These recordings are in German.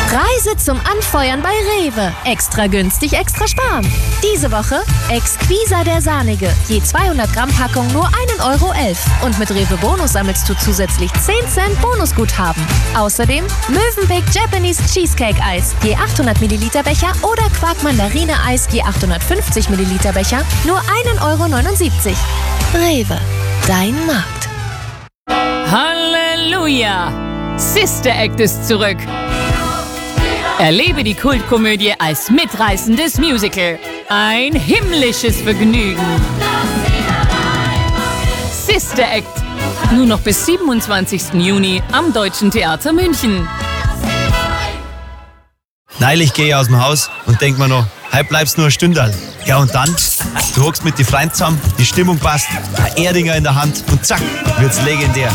Preise zum Anfeuern bei Rewe. Extra günstig, extra sparen. Diese Woche Exquisa der Sahnige. Je 200 Gramm Packung nur 1,11 € Und mit Rewe Bonus sammelst du zusätzlich 10 Cent Bonusguthaben. Außerdem Mövenpick Japanese Cheesecake Eis. Je 800 Milliliter Becher oder Quark Mandarine Eis. Je 850 Milliliter Becher nur 1,79 €. Rewe. Dein Markt. Halleluja! Sister Act ist zurück. Erlebe die Kultkomödie als mitreißendes Musical. Ein himmlisches Vergnügen. Sister Act. Nur noch bis 27. Juni am Deutschen Theater München. Neulich gehe ich aus dem Haus und denk mir noch, heute bleibst nur ein Stündal. Ja und dann, du hockst mit die Freunden zusammen, die Stimmung passt, ein Erdinger in der Hand und zack, wird's legendär.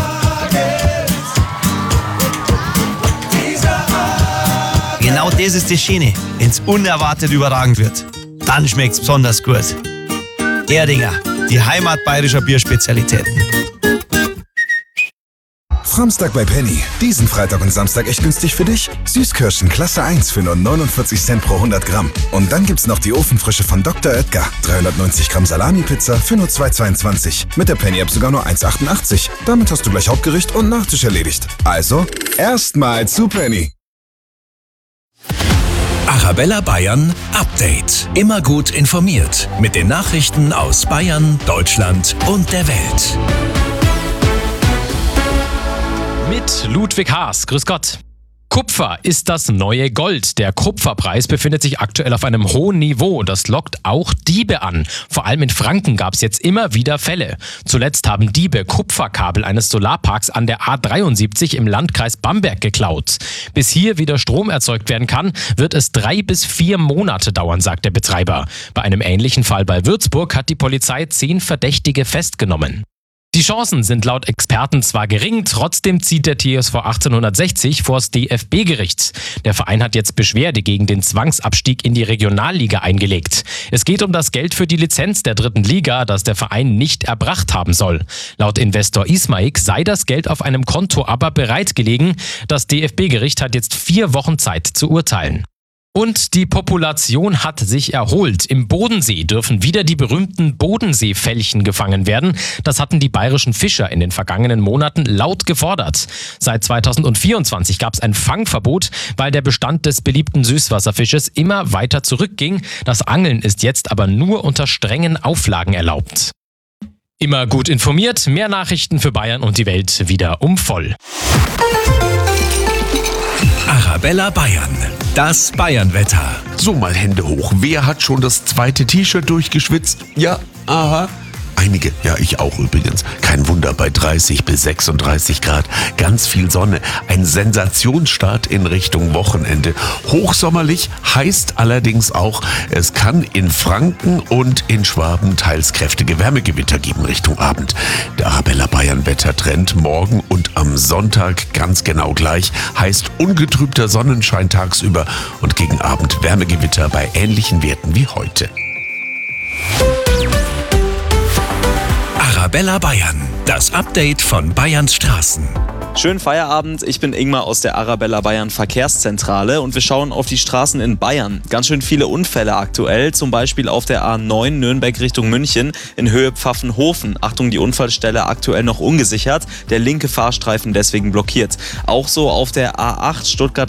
Genau das ist das Schöne, wenn's unerwartet überragend wird. Dann schmeckt's besonders gut. Erdinger, die Heimat bayerischer Bierspezialitäten. Samstag bei Penny. Diesen Freitag und Samstag echt günstig für dich. Süßkirschen Klasse 1 für nur 49 Cent pro 100 Gramm. Und dann gibt's noch die Ofenfrische von Dr. Oetker. 390 Gramm Salami-Pizza für nur 2,22. Mit der Penny-App sogar nur 1,88. Damit hast du gleich Hauptgericht und Nachtisch erledigt. Also, erstmal zu Penny. Arabella Bayern Update. Immer gut informiert mit den Nachrichten aus Bayern, Deutschland und der Welt. Mit Ludwig Haas. Grüß Gott. Kupfer ist das neue Gold. Der Kupferpreis befindet sich aktuell auf einem hohen Niveau. Das lockt auch Diebe an. Vor allem in Franken gab es jetzt immer wieder Fälle. Zuletzt haben Diebe Kupferkabel eines Solarparks an der A73 im Landkreis Bamberg geklaut. Bis hier wieder Strom erzeugt werden kann, wird es 3 bis 4 Monate dauern, sagt der Betreiber. Bei einem ähnlichen Fall bei Würzburg hat die Polizei 10 Verdächtige festgenommen. Die Chancen sind laut Experten zwar gering, trotzdem zieht der TSV 1860 vors DFB-Gericht. Der Verein hat jetzt Beschwerde gegen den Zwangsabstieg in die Regionalliga eingelegt. Es geht um das Geld für die Lizenz der 3. Liga, das der Verein nicht erbracht haben soll. Laut Investor Ismaik sei das Geld auf einem Konto aber bereit gelegen. Das DFB-Gericht hat jetzt 4 Wochen Zeit zu urteilen. Und die Population hat sich erholt. Im Bodensee dürfen wieder die berühmten Bodenseefelchen gefangen werden. Das hatten die bayerischen Fischer in den vergangenen Monaten laut gefordert. Seit 2024 gab es ein Fangverbot, weil der Bestand des beliebten Süßwasserfisches immer weiter zurückging. Das Angeln ist jetzt aber nur unter strengen Auflagen erlaubt. Immer gut informiert, mehr Nachrichten für Bayern und die Welt wieder um voll. Arabella Bayern. Das Bayernwetter. So, mal Hände hoch. Wer hat schon das zweite T-Shirt durchgeschwitzt? Ja, aha. Einige, ja, ich auch übrigens. Kein Wunder, bei 30 bis 36 Grad. Ganz viel Sonne. Ein Sensationsstart in Richtung Wochenende. Hochsommerlich heißt allerdings auch, es kann in Franken und in Schwaben teils kräftige Wärmegewitter geben Richtung Abend. Der Arabella Bayern Wettertrend morgen und am Sonntag ganz genau gleich. Heißt ungetrübter Sonnenschein tagsüber und gegen Abend Wärmegewitter bei ähnlichen Werten wie heute. Arabella Bayern, das Update von Bayerns Straßen. Schönen Feierabend, ich bin Ingmar aus der Arabella Bayern Verkehrszentrale und wir schauen auf die Straßen in Bayern. Ganz schön viele Unfälle aktuell, zum Beispiel auf der A9 Nürnberg Richtung München in Höhe Pfaffenhofen. Achtung, die Unfallstelle aktuell noch ungesichert, der linke Fahrstreifen deswegen blockiert. Auch so auf der A8 Stuttgart